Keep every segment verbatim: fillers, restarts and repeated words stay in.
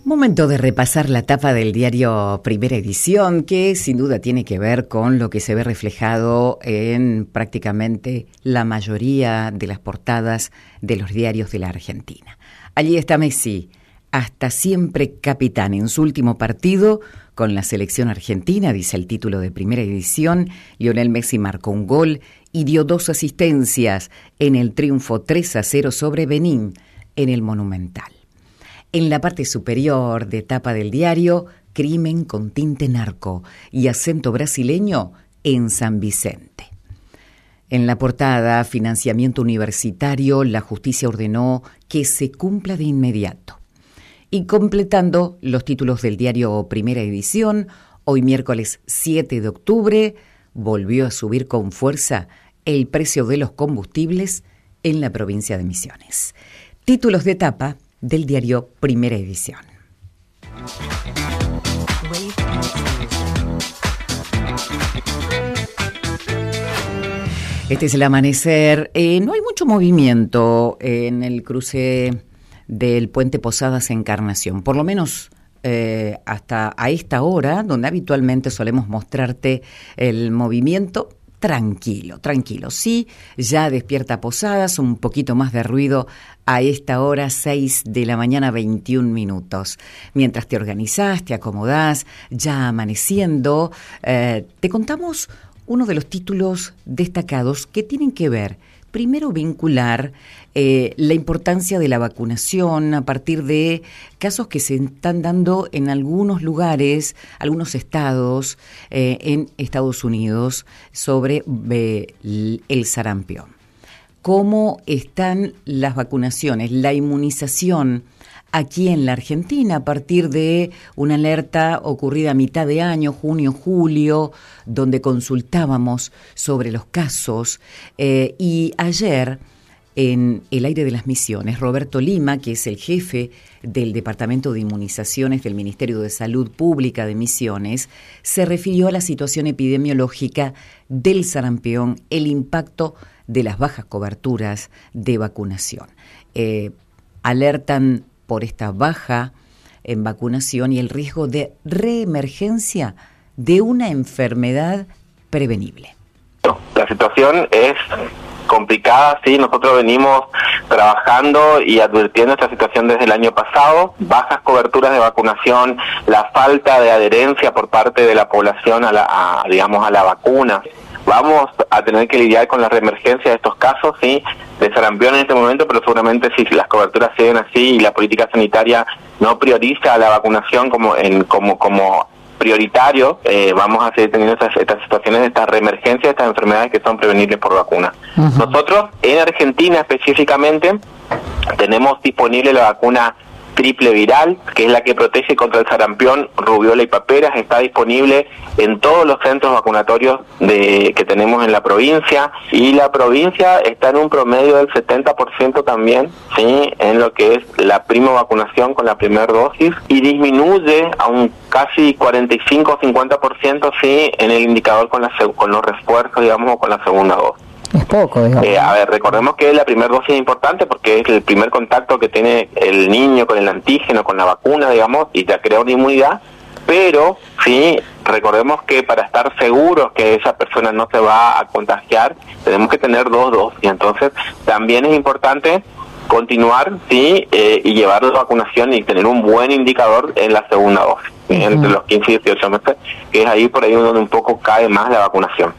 Momento de repasar la tapa del diario Primera Edición, que sin duda tiene que ver con lo que se ve reflejado en prácticamente la mayoría de las portadas de los diarios de la Argentina. Allí está Messi, hasta siempre capitán en su último partido con la selección argentina, dice el título de Primera Edición. Lionel Messi marcó un gol y dio dos asistencias en el triunfo tres a cero sobre Benín en el Monumental. En la parte superior de tapa del diario, crimen con tinte narco y acento brasileño en San Vicente. En la portada, financiamiento universitario, la justicia ordenó que se cumpla de inmediato. Y completando los títulos del diario Primera Edición, hoy miércoles siete de octubre, volvió a subir con fuerza el precio de los combustibles en la provincia de Misiones. Títulos de tapa del diario Primera Edición. Este es el amanecer. Eh, no hay mucho movimiento en el cruce del puente Posadas Encarnación, por lo menos eh, hasta a esta hora, donde habitualmente solemos mostrarte el movimiento. Tranquilo, tranquilo. Sí, ya despierta Posadas, un poquito más de ruido a esta hora, seis de la mañana, veintiún minutos. Mientras te organizás, te acomodás, ya amaneciendo, eh, te contamos uno de los títulos destacados que tienen que ver, primero, vincular eh, la importancia de la vacunación a partir de casos que se están dando en algunos lugares, algunos estados eh, en Estados Unidos sobre eh, el sarampión. ¿Cómo están las vacunaciones, la inmunización aquí en la Argentina a partir de una alerta ocurrida a mitad de año, junio, julio, donde consultábamos sobre los casos? Eh, y ayer, en el aire de las Misiones, Roberto Lima, que es el jefe del Departamento de Inmunizaciones del Ministerio de Salud Pública de Misiones, se refirió a la situación epidemiológica del sarampión, el impacto de las bajas coberturas de vacunación. Eh, alertan por esta baja en vacunación y el riesgo de reemergencia de una enfermedad prevenible. La situación es complicada, sí, nosotros venimos trabajando y advirtiendo esta situación desde el año pasado, bajas coberturas de vacunación, la falta de adherencia por parte de la población a la, a, digamos, a la vacuna. Vamos a tener que lidiar con la reemergencia de estos casos, sí, de sarampión en este momento, pero seguramente si las coberturas siguen así y la política sanitaria no prioriza la vacunación como en como como prioritario, eh, vamos a seguir teniendo estas, estas situaciones, estas reemergencias, estas enfermedades que son prevenibles por vacuna. Uh-huh. Nosotros, en Argentina específicamente, tenemos disponible la vacuna triple viral, que es la que protege contra el sarampión, rubiola y paperas. Está disponible en todos los centros vacunatorios de, que tenemos en la provincia, y la provincia está en un promedio del setenta por ciento también, sí, en lo que es la primo vacunación con la primera dosis, y disminuye a un casi cuarenta y cinco a cincuenta por ciento, sí, en el indicador con, la, con los refuerzos, digamos, o con la segunda dosis. Es poco, digamos. Eh, a ver, recordemos que la primera dosis es importante porque es el primer contacto que tiene el niño con el antígeno, con la vacuna, digamos, y ya crea una inmunidad, pero sí, recordemos que para estar seguros que esa persona no se va a contagiar, tenemos que tener dos dosis. Entonces, también es importante continuar, sí, eh, y llevar la vacunación y tener un buen indicador en la segunda dosis, uh-huh. entre los quince y dieciocho meses, que es ahí por ahí donde un poco cae más la vacunación.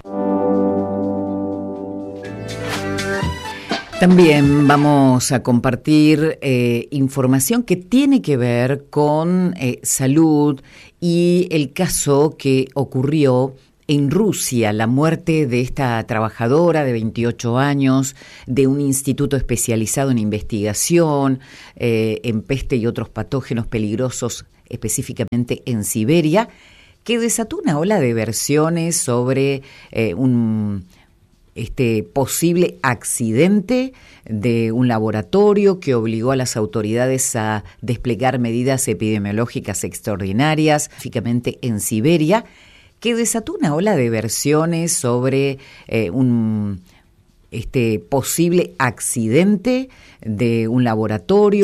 También vamos a compartir eh, información que tiene que ver con eh, salud y el caso que ocurrió en Rusia, la muerte de esta trabajadora de veintiocho años de un instituto especializado en investigación eh, en peste y otros patógenos peligrosos, específicamente en Siberia, que desató una ola de versiones sobre eh, un este posible accidente de un laboratorio que obligó a las autoridades a desplegar medidas epidemiológicas extraordinarias, específicamente en Siberia, que desató una ola de versiones sobre eh, un este posible accidente de un laboratorio